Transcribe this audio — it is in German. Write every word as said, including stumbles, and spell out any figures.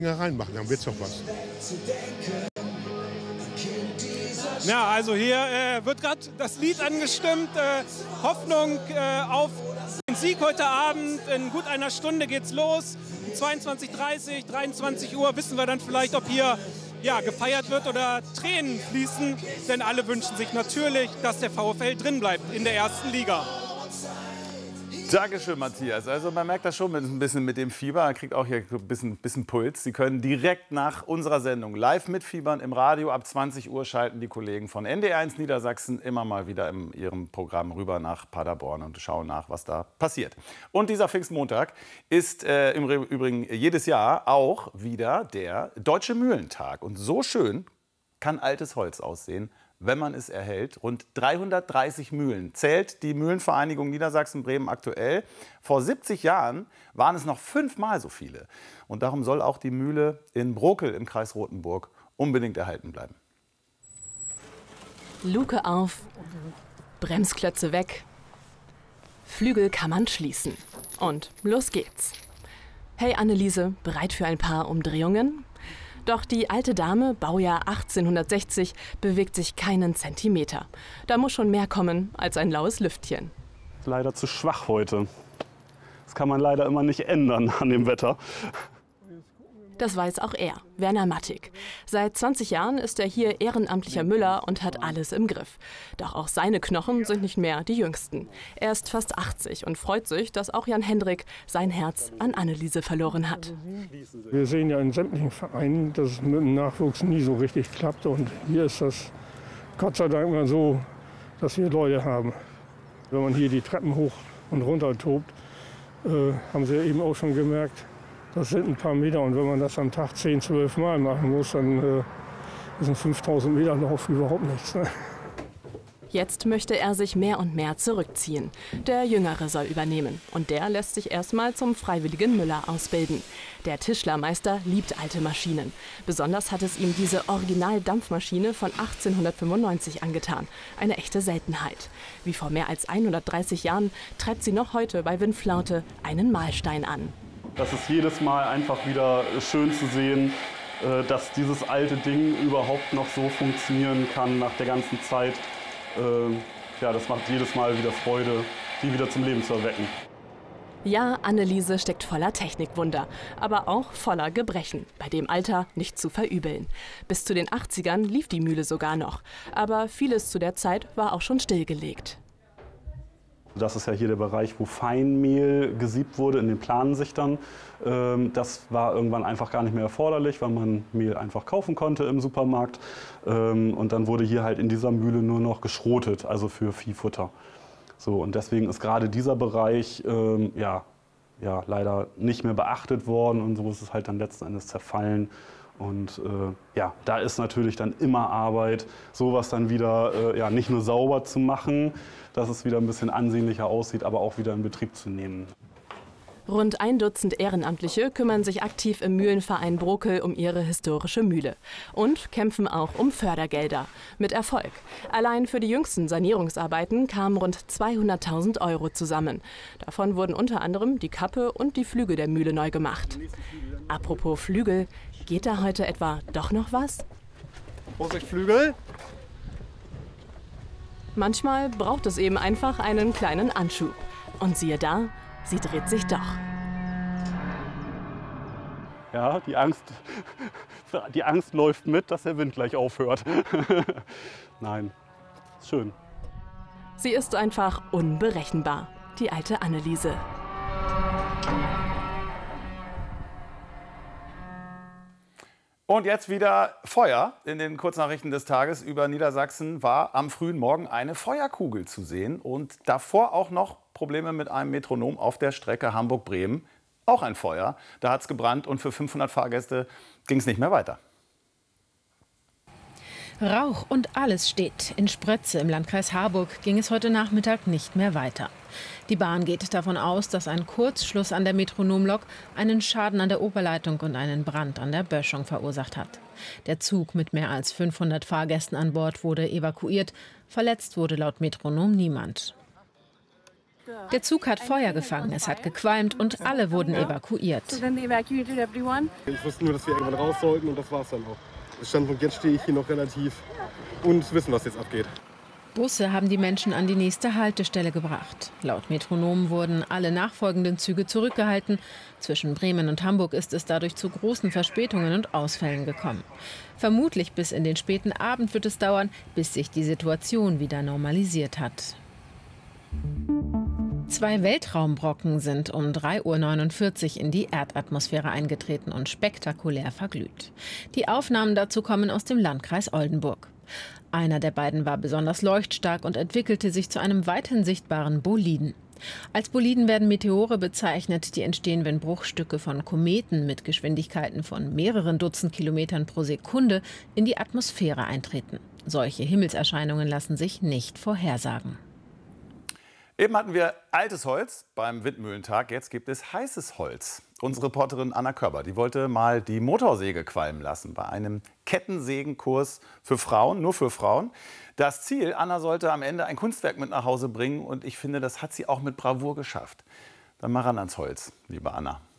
reinmachen, dann wird's doch was. Ja, also hier äh, wird gerade das Lied angestimmt. Äh, Hoffnung äh, auf den Sieg heute Abend. In gut einer Stunde geht's los. Um zweiundzwanzig Uhr dreißig, dreiundzwanzig Uhr wissen wir dann vielleicht, ob hier ja, gefeiert wird oder Tränen fließen. Denn alle wünschen sich natürlich, dass der VfL drin bleibt in der ersten Liga. Dankeschön, Matthias. Also man merkt das schon ein bisschen mit dem Fieber. Man kriegt auch hier ein bisschen, bisschen Puls. Sie können direkt nach unserer Sendung live mitfiebern im Radio. Ab zwanzig Uhr schalten die Kollegen von N D R eins Niedersachsen immer mal wieder in ihrem Programm rüber nach Paderborn und schauen nach, was da passiert. Und dieser Pfingstmontag ist äh, im Übrigen jedes Jahr auch wieder der Deutsche Mühlentag. Und so schön kann altes Holz aussehen, wenn man es erhält. Rund dreihundertdreißig Mühlen zählt die Mühlenvereinigung Niedersachsen-Bremen aktuell. Vor siebzig Jahren waren es noch fünfmal so viele. Und darum soll auch die Mühle in Brokel im Kreis Rothenburg unbedingt erhalten bleiben. Luke auf, Bremsklötze weg, Flügel kann man schließen. Und los geht's. Hey Anneliese, bereit für ein paar Umdrehungen? Doch die alte Dame, Baujahr achtzehnhundertsechzig, bewegt sich keinen Zentimeter. Da muss schon mehr kommen als ein laues Lüftchen. Leider zu schwach heute. Das kann man leider immer nicht ändern an dem Wetter. Das weiß auch er, Werner Mattig. Seit zwanzig Jahren ist er hier ehrenamtlicher Müller und hat alles im Griff. Doch auch seine Knochen sind nicht mehr die jüngsten. Er ist fast achtzig und freut sich, dass auch Jan Hendrik sein Herz an Anneliese verloren hat. Wir sehen ja in sämtlichen Vereinen, dass es mit dem Nachwuchs nie so richtig klappt. Und hier ist das Gott sei Dank mal so, dass wir Leute haben. Wenn man hier die Treppen hoch und runter tobt, äh, haben Sie eben auch schon gemerkt, das sind ein paar Meter und wenn man das am Tag zehn, zwölf Mal machen muss, dann äh, sind fünftausend Meter Lauf überhaupt nichts. Ne? Jetzt möchte er sich mehr und mehr zurückziehen. Der Jüngere soll übernehmen und der lässt sich erstmal zum freiwilligen Müller ausbilden. Der Tischlermeister liebt alte Maschinen. Besonders hat es ihm diese Original-Dampfmaschine von achtzehnhundertfünfundneunzig angetan. Eine echte Seltenheit. Wie vor mehr als hundertdreißig Jahren treibt sie noch heute bei Windflaute einen Mahlstein an. Das ist jedes Mal einfach wieder schön zu sehen, dass dieses alte Ding überhaupt noch so funktionieren kann nach der ganzen Zeit. Ja, das macht jedes Mal wieder Freude, die wieder zum Leben zu erwecken. Ja, Anneliese steckt voller Technikwunder, aber auch voller Gebrechen, bei dem Alter nicht zu verübeln. Bis zu den achtzigern lief die Mühle sogar noch, aber vieles zu der Zeit war auch schon stillgelegt. Das ist ja hier der Bereich, wo Feinmehl gesiebt wurde in den Planensichtern. Das war irgendwann einfach gar nicht mehr erforderlich, weil man Mehl einfach kaufen konnte im Supermarkt. Und dann wurde hier halt in dieser Mühle nur noch geschrotet, also für Viehfutter. So, und deswegen ist gerade dieser Bereich ähm, ja, ja, leider nicht mehr beachtet worden und so ist es halt dann letzten Endes zerfallen. Und äh, ja, da ist natürlich dann immer Arbeit, sowas dann wieder äh, ja, nicht nur sauber zu machen, dass es wieder ein bisschen ansehnlicher aussieht, aber auch wieder in Betrieb zu nehmen. Rund ein Dutzend Ehrenamtliche kümmern sich aktiv im Mühlenverein Brokel um ihre historische Mühle und kämpfen auch um Fördergelder. Mit Erfolg. Allein für die jüngsten Sanierungsarbeiten kamen rund zweihunderttausend Euro zusammen. Davon wurden unter anderem die Kappe und die Flügel der Mühle neu gemacht. Apropos Flügel, geht da heute etwa doch noch was? Vorsicht, Flügel! Manchmal braucht es eben einfach einen kleinen Anschub. Und siehe da, sie dreht sich doch. Ja, die Angst, die Angst läuft mit, dass der Wind gleich aufhört. Nein, ist schön. Sie ist einfach unberechenbar, die alte Anneliese. Und jetzt wieder Feuer. In den Kurznachrichten des Tages über Niedersachsen war am frühen Morgen eine Feuerkugel zu sehen. Und davor auch noch Probleme mit einem Metronom auf der Strecke Hamburg-Bremen. Auch ein Feuer. Da hat es gebrannt und für fünfhundert Fahrgäste ging es nicht mehr weiter. Rauch und alles steht. In Sprötze im Landkreis Harburg ging es heute Nachmittag nicht mehr weiter. Die Bahn geht davon aus, dass ein Kurzschluss an der Metronomlok einen Schaden an der Oberleitung und einen Brand an der Böschung verursacht hat. Der Zug mit mehr als fünfhundert Fahrgästen an Bord wurde evakuiert. Verletzt wurde laut Metronom niemand. Der Zug hat Feuer gefangen, es hat gequalmt und alle wurden evakuiert. Ich wusste nur, dass wir irgendwann raus sollten und das war es dann auch. Standpunkt jetzt stehe ich hier noch relativ und wissen, was jetzt abgeht. Busse haben die Menschen an die nächste Haltestelle gebracht. Laut Metronom wurden alle nachfolgenden Züge zurückgehalten. Zwischen Bremen und Hamburg ist es dadurch zu großen Verspätungen und Ausfällen gekommen. Vermutlich bis in den späten Abend wird es dauern, bis sich die Situation wieder normalisiert hat. Zwei Weltraumbrocken sind um drei Uhr neunundvierzig in die Erdatmosphäre eingetreten und spektakulär verglüht. Die Aufnahmen dazu kommen aus dem Landkreis Oldenburg. Einer der beiden war besonders leuchtstark und entwickelte sich zu einem weithin sichtbaren Boliden. Als Boliden werden Meteore bezeichnet, die entstehen, wenn Bruchstücke von Kometen mit Geschwindigkeiten von mehreren Dutzend Kilometern pro Sekunde in die Atmosphäre eintreten. Solche Himmelserscheinungen lassen sich nicht vorhersagen. Eben hatten wir altes Holz beim Windmühlentag, jetzt gibt es heißes Holz. Unsere Reporterin Anna Körber, die wollte mal die Motorsäge qualmen lassen bei einem Kettensägenkurs für Frauen, nur für Frauen. Das Ziel, Anna sollte am Ende ein Kunstwerk mit nach Hause bringen und ich finde, das hat sie auch mit Bravour geschafft. Dann mal ran ans Holz, liebe Anna.